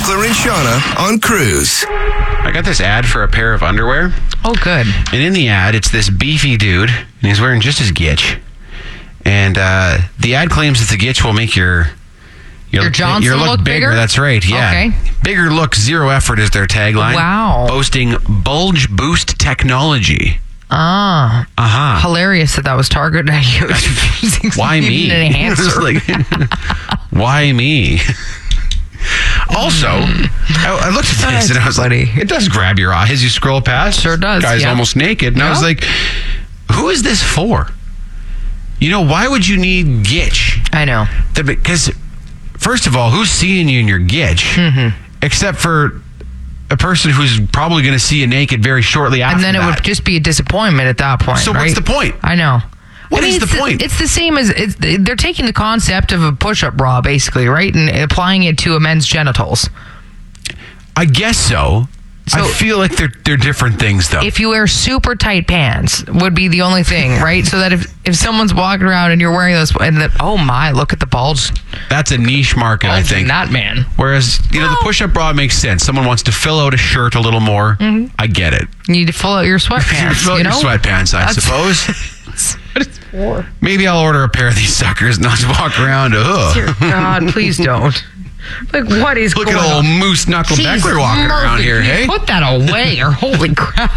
Beckler and Shauna on Cruise. I got this ad for a pair of underwear. Oh, good. And in the ad, it's this beefy dude, and he's wearing just his gitch. And the ad claims that the gitch will make your Johnson look bigger? That's right, yeah. Okay. Bigger look, zero effort is their tagline. Wow. Boasting bulge boost technology. Hilarious that was targeted at you. Why me? An enhancer. Why me? Also, I looked at this and I was like, it does grab your eye as you scroll past. Sure does. Guy's almost naked. And I was like, who is this for? You know, why would you need gitch? I know. Because, first of all, who's seeing you in your gitch? Except for a person who's probably going to see you naked very shortly after that. And then it would just be a disappointment at that point. So right? what's the point? I know. What is the point? It's the same as they're taking the concept of a push-up bra, basically, right, and applying it to a men's genitals. I guess so. I feel like they're different things, though. If you wear super tight pants, would be the only thing, right? So that if someone's walking around and you're wearing those, and oh my, look at the bulge. That's a niche market, I think. Not man. Whereas, the push-up bra makes sense. Someone wants to fill out a shirt a little more. I get it. You need to fill out your sweatpants. Fill out your sweatpants, I suppose. That's what it's for. Maybe I'll order a pair of these suckers and I'll just walk around. Dear God, please don't. Like, what is Look going on? at old Moose Knuckle Beckler walking around here, hey? Put that away, or holy crap.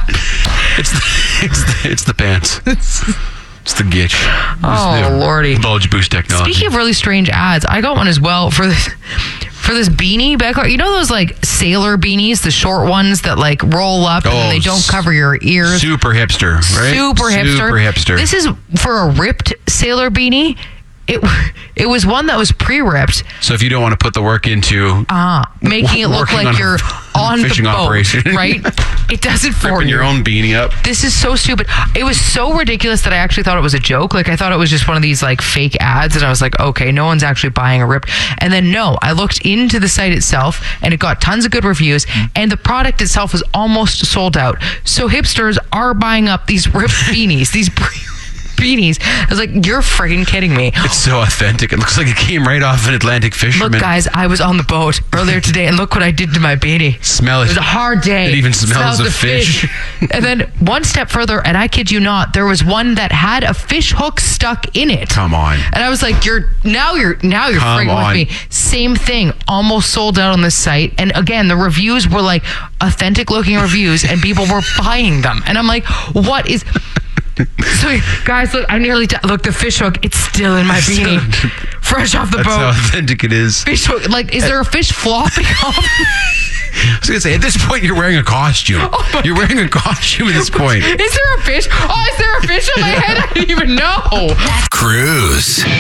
It's the pants. It's the gitch. Oh, Lordy. Bulge boost technology. Speaking of really strange ads, I got one as well for this beanie, Beckler. You know those, like, sailor beanies, the short ones that, like, roll up and they don't cover your ears? Super hipster, right? Super hipster. This is for a ripped sailor beanie. It was one that was pre-ripped. So if you don't want to put the work into making it look like you're on fishing the boat, operation, right? It does it for ripping you. your own beanie up. This is so stupid. It was so ridiculous that I actually thought it was a joke. Like, I thought it was just one of these, like, fake ads, and I was like, okay, no one's actually buying a ripped. And then no, I looked into the site itself, and it got tons of good reviews, and the product itself was almost sold out. So hipsters are buying up these ripped beanies, these beanies. I was like, you're friggin' kidding me. It's so authentic. It looks like it came right off an Atlantic fisherman. Look, guys, I was on the boat earlier today, and look what I did to my beanie. Smell it. It was a hard day. It even smells of fish. And then one step further, and I kid you not, there was one that had a fish hook stuck in it. Come on. And I was like, you're friggin' with me. Same thing, almost sold out on this site. And again, the reviews were like authentic looking reviews, and people were buying them. And I'm like, what is... So, guys, look, I nearly look, the fish hook, it's still in my beanie. Fresh off the boat. That's how authentic it is. Fish hook, like, is there a fish flopping off? I was going to say, at this point, you're wearing a costume. You're wearing a costume at this point. Is there a fish? Oh, is there a fish on my head? I didn't even know. Cruise.